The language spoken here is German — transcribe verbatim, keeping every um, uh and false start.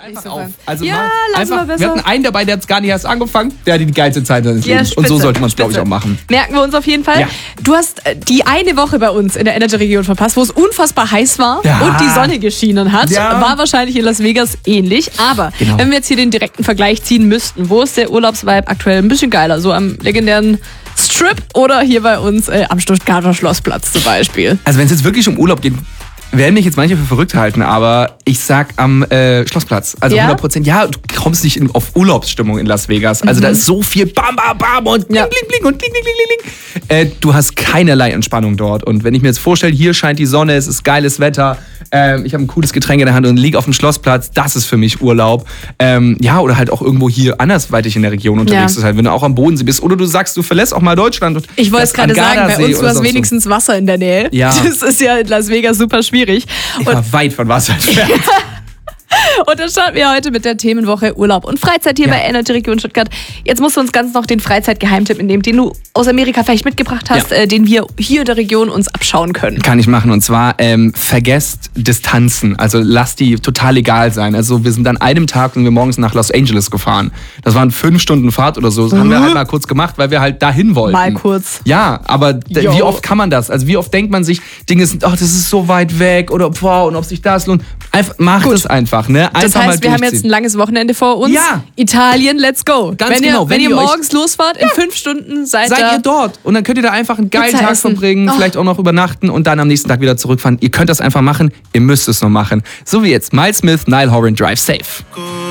einfach so auf. weit. Also ja, mal lass einfach, mal besser. wir hatten einen dabei, der hat es gar nicht erst angefangen, der hatte die geilste Zeit seines Ja, Lebens. Und so spitze, sollte man es, glaube ich, spitze. auch machen. Merken wir uns auf jeden Fall. Ja. Du hast äh, die eine Woche bei uns in der Energy-Region verpasst, wo es unfassbar heiß war Ja. und die Sonne geschienen hat. Ja. War wahrscheinlich in Las Vegas ähnlich. Aber Genau. wenn wir jetzt hier den direkten Vergleich ziehen müssten, wo ist der Urlaubsvibe aktuell ein bisschen geiler? So am legendären Strip oder hier bei uns äh, am Stuttgarter Schlossplatz zum Beispiel? Also wenn es jetzt wirklich um Urlaub geht, werden mich jetzt manche für verrückt halten, aber ich sag am äh, Schlossplatz. Also Ja? hundert Prozent. Ja, du kommst nicht in, auf Urlaubsstimmung in Las Vegas. Also Mhm. da ist so viel Bam, Bam, Bam und bling, Ja. bling, bling und bling, bling, bling, bling. Äh, du hast keinerlei Entspannung dort. Und wenn ich mir jetzt vorstelle, hier scheint die Sonne, es ist geiles Wetter, ähm, ich habe ein cooles Getränk in der Hand und liege auf dem Schlossplatz, das ist für mich Urlaub. Ähm, ja, oder halt auch irgendwo hier andersweitig in der Region unterwegs Ja. ist, halt, wenn du auch am Bodensee bist. Oder du sagst, du verlässt auch mal Deutschland. Und Ich wollte es fährst an gerade sagen, bei Gardasee uns oder war es sonst wo. wenigstens Wasser in der Nähe. Ja. Das ist ja in Las Vegas super schwierig. Ich Und, war weit von Wasser entfernt. und dann starten wir heute mit der Themenwoche Urlaub und Freizeit hier Ja. bei Energy Region Stuttgart. Jetzt musst du uns ganz noch den Freizeitgeheimtipp mitnehmen, den du aus Amerika vielleicht mitgebracht hast, Ja. äh, den wir hier in der Region uns abschauen können. Kann ich machen. Und zwar, ähm, vergesst Distanzen. Also lasst die total egal sein. Also wir sind an einem Tag und wir morgens nach Los Angeles gefahren. Das waren fünf Stunden Fahrt oder so. Das haben wir halt mal kurz gemacht, weil wir halt dahin wollten. Mal kurz. Ja, aber d- Jo. wie oft kann man das? Also wie oft denkt man sich, Dinge sind, ach, das ist so weit weg oder boah, und ob sich das lohnt. Einfach, macht es einfach, ne? Einfach Das mal heißt, wir haben jetzt ein durchziehen. langes Wochenende vor uns. Ja. Italien, let's go. Ganz wenn ihr, genau, Wenn, wenn ihr ihr euch- morgens losfahrt, in fünf Stunden seid, Seid da. ihr dort und dann könnt ihr da einfach einen geilen Pizza Tag essen. verbringen, Oh. vielleicht auch noch übernachten und dann am nächsten Tag wieder zurückfahren. Ihr könnt das einfach machen, ihr müsst es nur machen. So wie jetzt Miles Smith, Nile Horan, Drive Safe.